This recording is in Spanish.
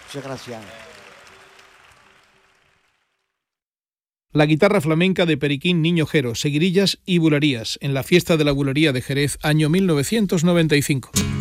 Muchas gracias. La guitarra flamenca de Periquín Niño Jero, seguirillas y bulerías, en la Fiesta de la Bulería de Jerez, año 1995.